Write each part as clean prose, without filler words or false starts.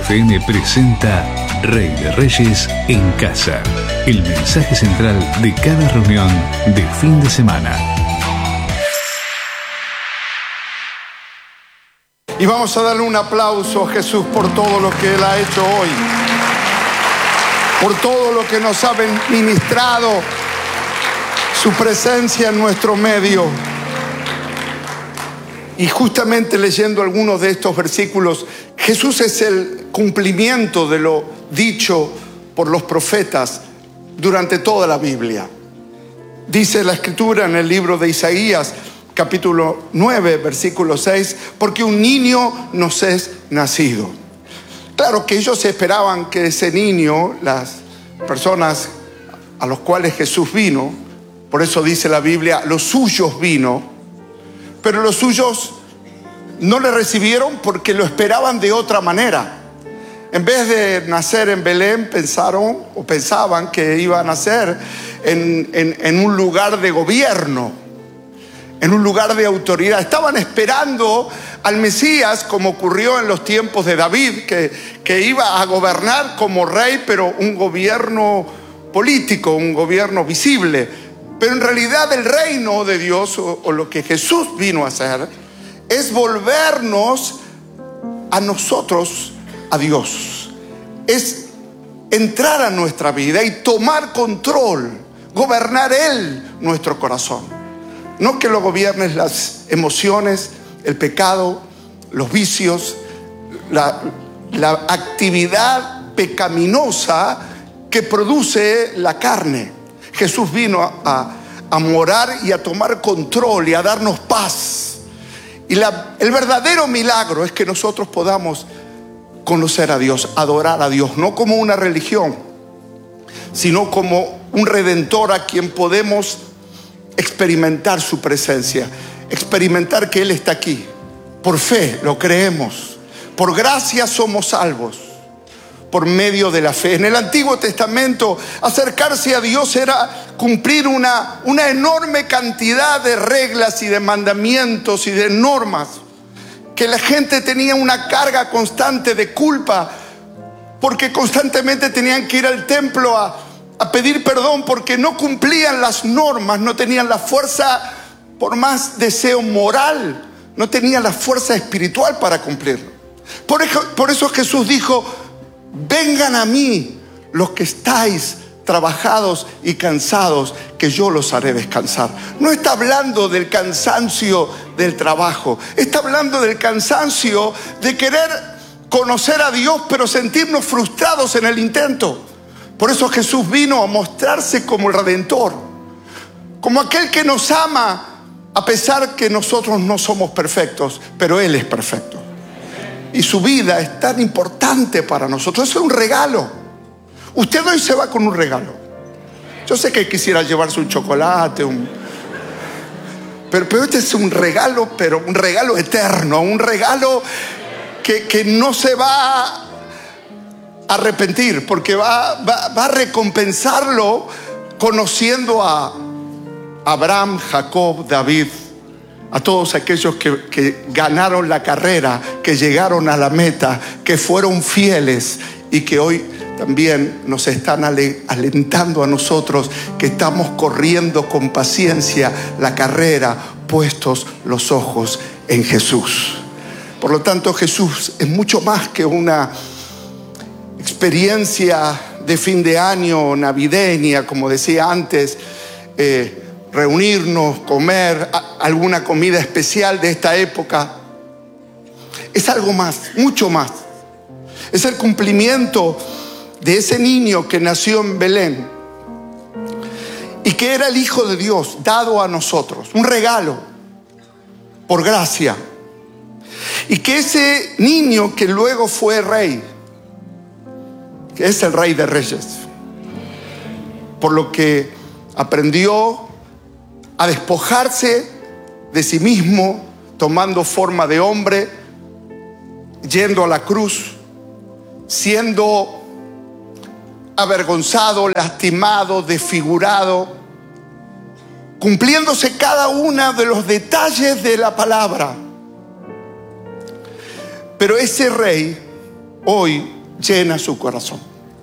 FM presenta Rey de Reyes en Casa. El mensaje central de cada reunión de fin de semana. Y vamos a darle un aplauso a Jesús por todo lo que Él ha hecho hoy, por todo lo que nos ha ministrado, su presencia en nuestro medio. Y justamente leyendo algunos de estos versículos, Jesús es el cumplimiento de lo dicho por los profetas durante toda la Biblia. Dice la Escritura en el libro de Isaías, capítulo 9, versículo 6, porque un niño nos es nacido. Claro que ellos esperaban que ese niño, las personas a los cuales Jesús vino, por eso dice la Biblia, los suyos vino, pero los suyos no le recibieron porque lo esperaban de otra manera. En vez de nacer en Belén, pensaban que iba a nacer en un lugar de gobierno, en un lugar de autoridad. Estaban esperando al Mesías, como ocurrió en los tiempos de David, que iba a gobernar como rey, pero un gobierno político, un gobierno visible. Pero en realidad el reino de Dios, o lo que Jesús vino a hacer, es volvernos a nosotros, a Dios. Es entrar a nuestra vida y tomar control, gobernar Él nuestro corazón. No que lo gobiernes las emociones, el pecado, los vicios, la actividad pecaminosa que produce la carne. Jesús vino a morar y a tomar control y a darnos paz. Y el verdadero milagro es que nosotros podamos conocer a Dios, adorar a Dios, no como una religión, sino como un redentor a quien podemos experimentar su presencia, experimentar que Él está aquí. Por fe lo creemos, por gracia somos salvos, por medio de la fe. En el Antiguo Testamento, acercarse a Dios era cumplir una enorme cantidad de reglas y de mandamientos y de normas, que la gente tenía una carga constante de culpa, porque constantemente tenían que ir al templo a pedir perdón porque no cumplían las normas, no tenían la fuerza, por más deseo moral, no tenían la fuerza espiritual para cumplirlo. Por eso Jesús dijo: vengan a mí los que estáis trabajados y cansados, que yo los haré descansar. No está hablando del cansancio del trabajo, está hablando del cansancio de querer conocer a Dios, pero sentirnos frustrados en el intento. Por eso Jesús vino a mostrarse como el Redentor, como aquel que nos ama, a pesar que nosotros no somos perfectos, pero Él es perfecto. Y su vida es tan importante para nosotros. Es un regalo. Usted hoy se va con un regalo. Yo sé que quisiera llevarse un chocolate, pero este es un regalo, pero un regalo eterno, un regalo que no se va a arrepentir, porque va a recompensarlo conociendo a Abraham, Jacob, David, a todos aquellos que ganaron la carrera, que llegaron a la meta, que fueron fieles y que hoy también nos están alentando a nosotros, que estamos corriendo con paciencia la carrera, puestos los ojos en Jesús. Por lo tanto, Jesús es mucho más que una experiencia de fin de año navideña, como decía antes, reunirnos, comer alguna comida especial de esta época. Es algo más, mucho más. Es el cumplimiento de ese niño que nació en Belén y que era el Hijo de Dios dado a nosotros, un regalo por gracia. Y que ese niño que luego fue rey, que es el Rey de Reyes, por lo que aprendió a despojarse de sí mismo, tomando forma de hombre, yendo a la cruz, siendo avergonzado, lastimado, desfigurado, cumpliéndose cada uno de los detalles de la palabra. Pero ese rey hoy llena su corazón.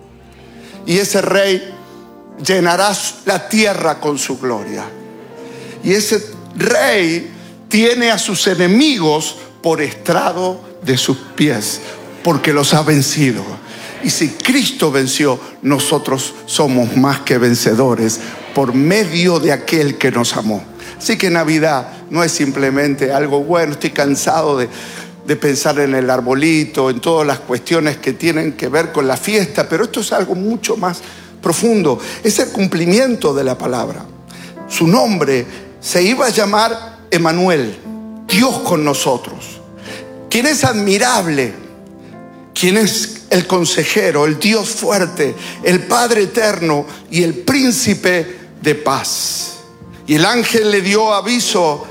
Y ese rey llenará la tierra con su gloria. Y ese rey tiene a sus enemigos por estrado de sus pies, porque los ha vencido. Y si Cristo venció, nosotros somos más que vencedores por medio de aquel que nos amó. Así que Navidad no es simplemente algo bueno. Estoy cansado de pensar en el arbolito, en todas las cuestiones que tienen que ver con la fiesta, pero esto es algo mucho más profundo. Es el cumplimiento de la palabra. Su nombre se iba a llamar Emmanuel, Dios con nosotros, quien es admirable, quien es el consejero, el Dios fuerte, el Padre eterno y el príncipe de paz. Y el ángel le dio aviso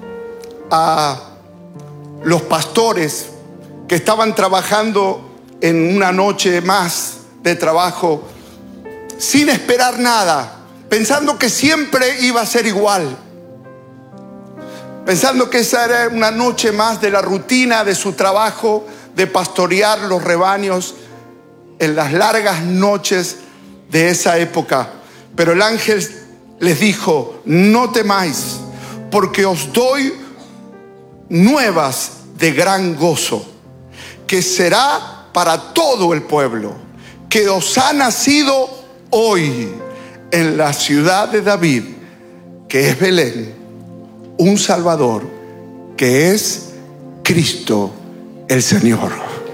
a los pastores que estaban trabajando en una noche más de trabajo, sin esperar nada, pensando que siempre iba a ser igual, pensando que esa era una noche más de la rutina de su trabajo, de pastorear los rebaños en las largas noches de esa época. Pero el ángel les dijo: no temáis, porque os doy nuevas de gran gozo, que será para todo el pueblo, que os ha nacido hoy en la ciudad de David, que es Belén, un Salvador, que es Cristo el Señor.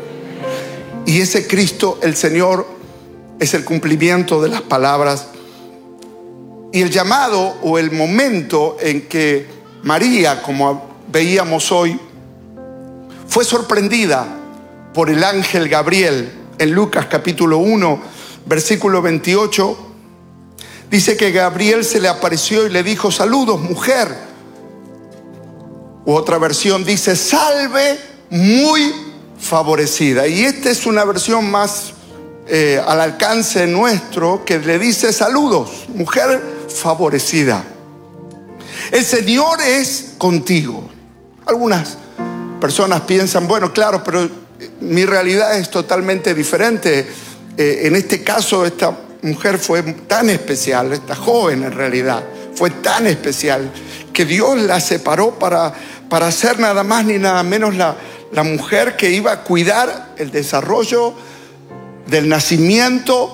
Y ese Cristo el Señor es el cumplimiento de las palabras y el llamado o el momento en que María, como veíamos hoy, fue sorprendida por el ángel Gabriel. En Lucas capítulo 1, versículo 28, dice que Gabriel se le apareció y le dijo: saludos, mujer. U otra versión dice: salve, muy favorecida. Y esta es una versión más al alcance nuestro, que le dice: saludos, mujer favorecida. El Señor es contigo. Algunas personas piensan: bueno, claro, pero mi realidad es totalmente diferente. En este caso, esta mujer fue tan especial, esta joven en realidad fue tan especial, que Dios la separó para ser nada más ni nada menos la mujer que iba a cuidar el desarrollo del nacimiento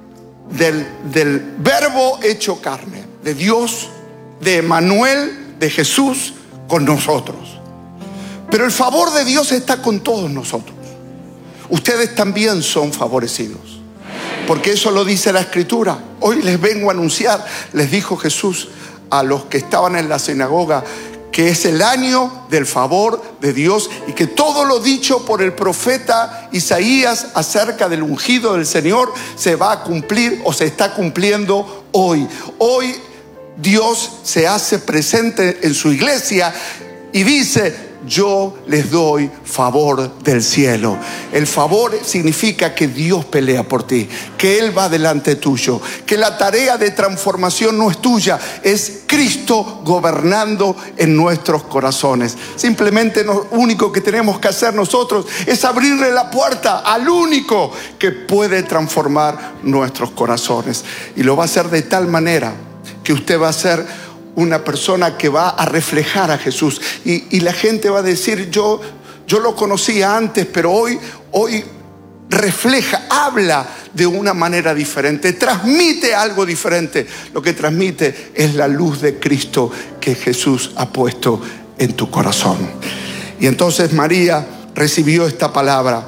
del Verbo hecho carne, de Dios, de Emmanuel, de Jesús con nosotros. Pero el favor de Dios está con todos nosotros. Ustedes también son favorecidos, porque eso lo dice la Escritura. Hoy les vengo a anunciar, les dijo Jesús a los que estaban en la sinagoga, que es el año del favor de Dios y que todo lo dicho por el profeta Isaías acerca del ungido del Señor se va a cumplir o se está cumpliendo hoy. Hoy Dios se hace presente en su iglesia y dice: yo les doy favor del cielo. El favor significa que Dios pelea por ti, que Él va delante tuyo, que la tarea de transformación no es tuya, es Cristo gobernando en nuestros corazones. Simplemente lo único que tenemos que hacer nosotros es abrirle la puerta al único que puede transformar nuestros corazones. Y lo va a hacer de tal manera que usted va a ser una persona que va a reflejar a Jesús. Y la gente va a decir: yo lo conocía antes, pero hoy refleja, habla de una manera diferente, transmite algo diferente. Lo que transmite es la luz de Cristo que Jesús ha puesto en tu corazón. Y entonces María recibió esta palabra: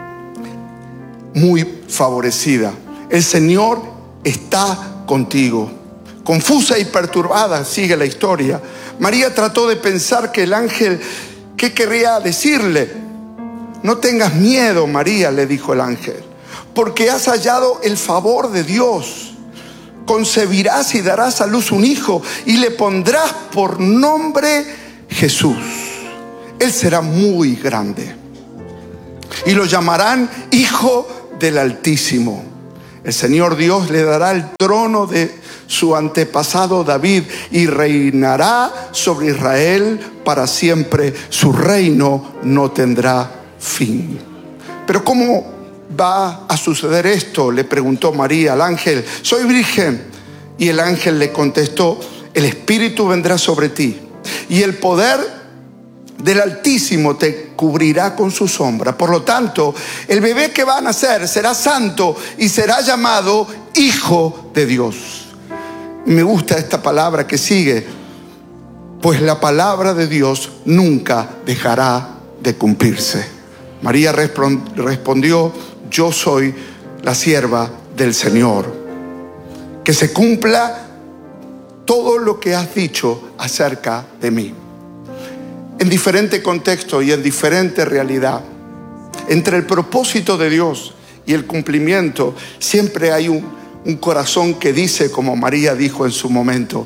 muy favorecida. El Señor está contigo. Confusa y perturbada, sigue la historia, María trató de pensar que el ángel, ¿qué querría decirle? No tengas miedo, María, le dijo el ángel, porque has hallado el favor de Dios. Concebirás y darás a luz un hijo y le pondrás por nombre Jesús. Él será muy grande y lo llamarán Hijo del Altísimo. El Señor Dios le dará el trono de su antepasado David y reinará sobre Israel para siempre. Su reino no tendrá fin. Pero ¿cómo va a suceder esto?, le preguntó María al ángel. Soy virgen. Y el ángel le contestó, el Espíritu vendrá sobre ti y el poder del Altísimo te cubrirá con su sombra. Por lo tanto, el bebé que va a nacer será santo y será llamado Hijo de Dios. Me gusta esta palabra que sigue, pues la palabra de Dios nunca dejará de cumplirse. María respondió, yo soy la sierva del Señor. Que se cumpla todo lo que has dicho acerca de mí. En diferente contexto y en diferente realidad, entre el propósito de Dios y el cumplimiento, siempre hay un corazón que dice, como María dijo en su momento,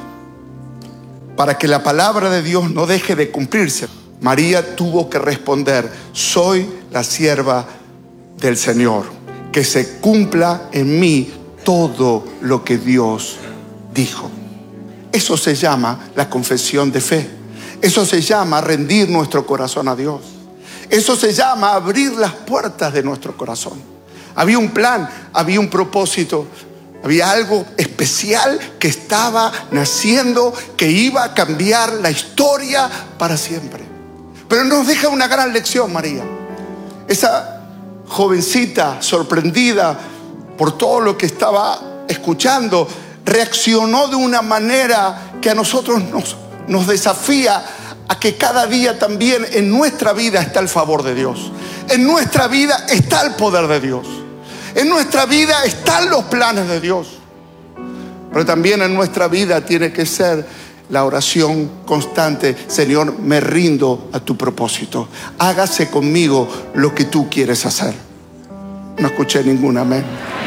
para que la palabra de Dios no deje de cumplirse, María tuvo que responder, soy la sierva del Señor, que se cumpla en mí todo lo que Dios dijo. Eso se llama la confesión de fe. Eso se llama rendir nuestro corazón a Dios. Eso se llama abrir las puertas de nuestro corazón. Había un plan, había un propósito, había algo especial que estaba naciendo, que iba a cambiar la historia para siempre. Pero nos deja una gran lección, María. Esa jovencita sorprendida por todo lo que estaba escuchando, reaccionó de una manera que a nosotros nos desafía a que cada día también en nuestra vida está el favor de Dios. En nuestra vida está el poder de Dios. En nuestra vida están los planes de Dios. Pero también en nuestra vida tiene que ser la oración constante. Señor, me rindo a tu propósito. Hágase conmigo lo que tú quieres hacer. No escuché ningún amén.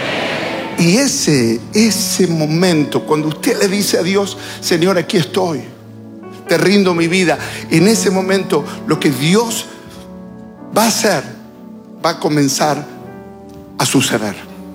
Y ese momento, cuando usted le dice a Dios, Señor, aquí estoy, te rindo mi vida, en ese momento lo que Dios va a hacer, va a comenzar a suceder.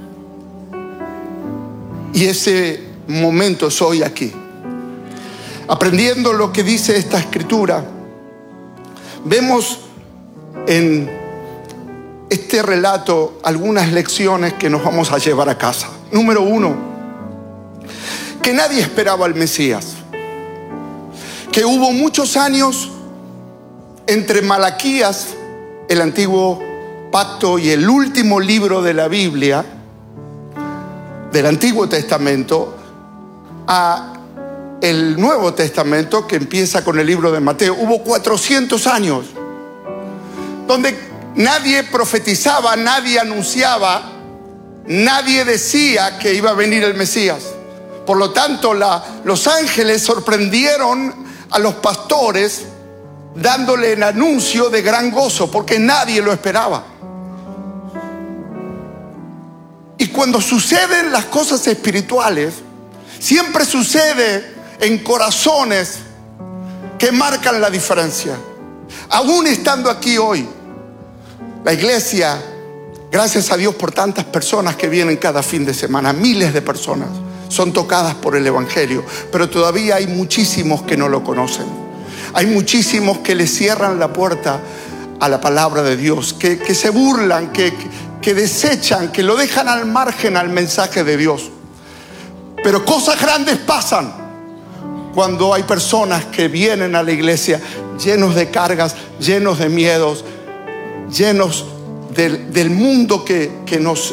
Y ese momento soy aquí. Aprendiendo lo que dice esta escritura, vemos en este relato algunas lecciones que nos vamos a llevar a casa. Número 1, que nadie esperaba al Mesías. Que hubo muchos años entre Malaquías, el antiguo pacto, y el último libro de la Biblia, del Antiguo Testamento, a el Nuevo Testamento, que empieza con el libro de Mateo. Hubo 400 años donde nadie profetizaba, nadie anunciaba, nadie decía que iba a venir el Mesías. Por lo tanto, los ángeles sorprendieron a los pastores dándole el anuncio de gran gozo, porque nadie lo esperaba. Y cuando suceden las cosas espirituales, siempre sucede en corazones que marcan la diferencia. Aún estando aquí hoy, la iglesia, gracias a Dios por tantas personas que vienen cada fin de semana, miles de personas son tocadas por el Evangelio, pero todavía hay muchísimos que no lo conocen. Hay muchísimos que le cierran la puerta a la palabra de Dios, que se burlan, que desechan, que lo dejan al margen al mensaje de Dios. Pero cosas grandes pasan cuando hay personas que vienen a la iglesia llenos de cargas, llenos de miedos, llenos del mundo que nos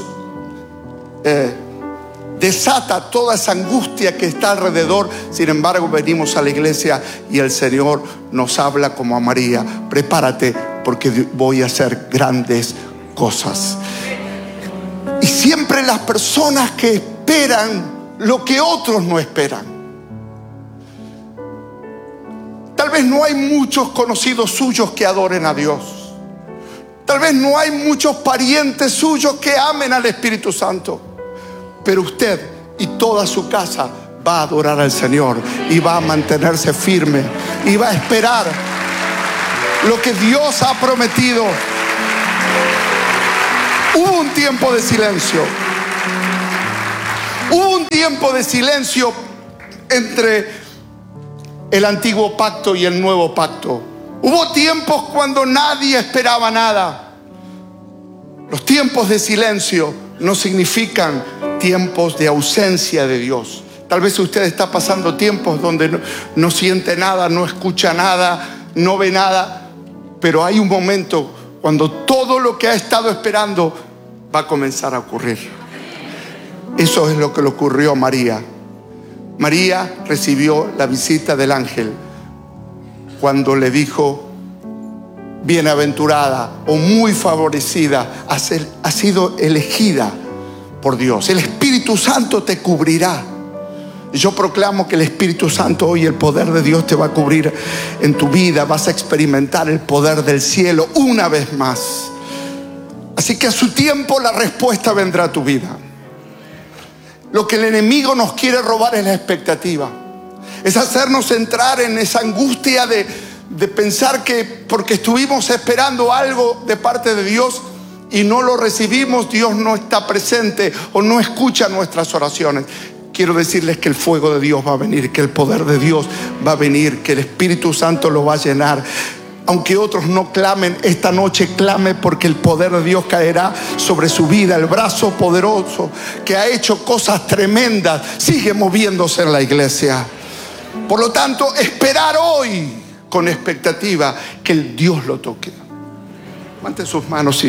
desata toda esa angustia que está alrededor. Sin embargo, venimos a la iglesia y el Señor nos habla como a María: prepárate, porque voy a hacer grandes cosas. Y siempre las personas que esperan lo que otros no esperan. Tal vez no hay muchos conocidos suyos que adoren a Dios. Tal vez no hay muchos parientes suyos que amen al Espíritu Santo. Pero usted y toda su casa va a adorar al Señor y va a mantenerse firme y va a esperar lo que Dios ha prometido. Hubo un tiempo de silencio. Hubo un tiempo de silencio entre el antiguo pacto y el nuevo pacto. Hubo tiempos cuando nadie esperaba nada. Los tiempos de silencio no significan tiempos de ausencia de Dios. Tal vez usted está pasando tiempos donde no siente nada, no escucha nada, no ve nada, pero hay un momento cuando todo lo que ha estado esperando va a comenzar a ocurrir. Eso es lo que le ocurrió a María. María recibió la visita del ángel cuando le dijo: bienaventurada o muy favorecida, ha sido elegida por Dios. El Espíritu Santo te cubrirá. Yo proclamo que el Espíritu Santo hoy, el poder de Dios te va a cubrir en tu vida. Vas a experimentar el poder del cielo una vez más. Así que a su tiempo la respuesta vendrá a tu vida. Lo que el enemigo nos quiere robar es la expectativa. Es hacernos entrar en esa angustia de pensar que porque estuvimos esperando algo de parte de Dios y no lo recibimos, Dios no está presente o no escucha nuestras oraciones. Quiero decirles que el fuego de Dios va a venir, que el poder de Dios va a venir, que el Espíritu Santo lo va a llenar. Aunque otros no clamen, esta noche clame, porque el poder de Dios caerá sobre su vida. El brazo poderoso que ha hecho cosas tremendas sigue moviéndose en la iglesia. Por lo tanto, esperar hoy con expectativa que el Dios lo toque. Levante sus manos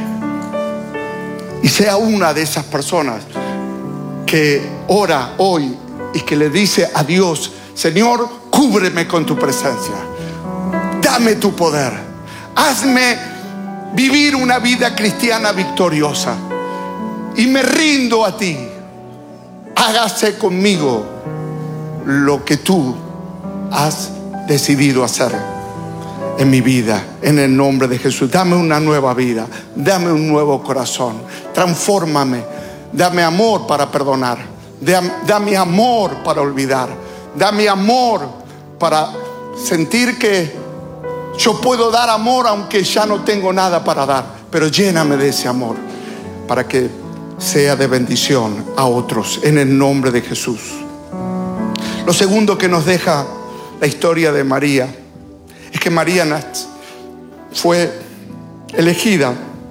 y sea una de esas personas que ora hoy y que le dice a Dios: Señor, cúbreme con tu presencia, dame tu poder, hazme vivir una vida cristiana victoriosa y me rindo a ti. Hágase conmigo lo que tú has decidido hacer en mi vida, en el nombre de Jesús. Dame una nueva vida, dame un nuevo corazón, transfórmame. Dame amor para perdonar, dame amor para olvidar, dame amor para sentir que yo puedo dar amor aunque ya no tengo nada para dar, pero lléname de ese amor para que sea de bendición a otros, en el nombre de Jesús. Lo segundo que nos deja la historia de María es que María fue elegida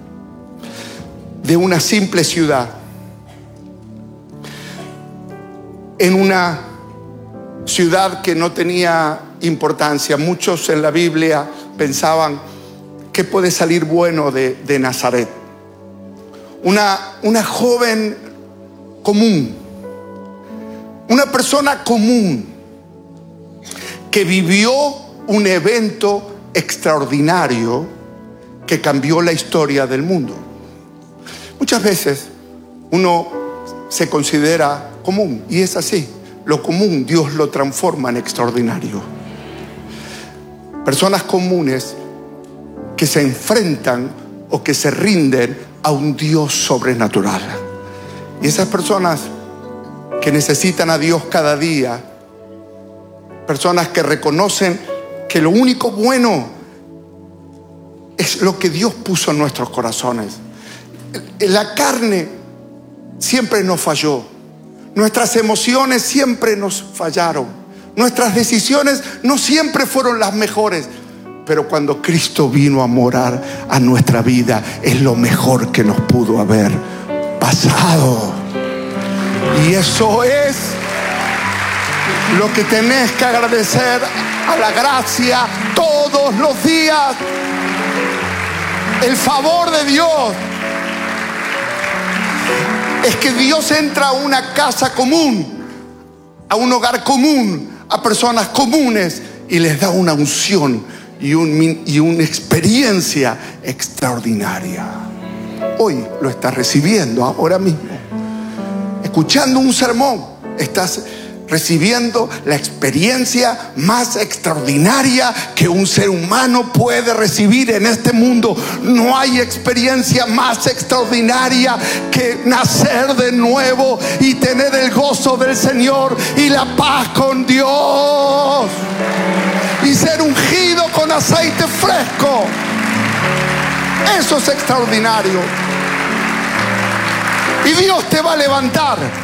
de una simple ciudad, en una ciudad que no tenía importancia. Muchos en la Biblia pensaban: ¿qué puede salir bueno de Nazaret? Una joven común, una persona común que vivió un evento extraordinario que cambió la historia del mundo. Muchas veces uno se considera común, y es así. Lo común Dios lo transforma en extraordinario. Personas comunes que se enfrentan o que se rinden a un Dios sobrenatural. Y esas personas que necesitan a Dios cada día, personas que reconocen que lo único bueno es lo que Dios puso en nuestros corazones. La carne siempre nos falló. Nuestras emociones siempre nos fallaron. Nuestras decisiones no siempre fueron las mejores. Pero cuando Cristo vino a morar a nuestra vida, es lo mejor que nos pudo haber pasado. Y eso es lo que tenés que agradecer a la gracia todos los días. El favor de Dios es que Dios entra a una casa común, a un hogar común, a personas comunes, y les da una unción y una experiencia extraordinaria. Hoy lo estás recibiendo, ahora mismo. Escuchando un sermón, estás recibiendo la experiencia más extraordinaria que un ser humano puede recibir en este mundo. No hay experiencia más extraordinaria que nacer de nuevo y tener el gozo del Señor y la paz con Dios y ser ungido con aceite fresco. Eso es extraordinario. Y Dios te va a levantar.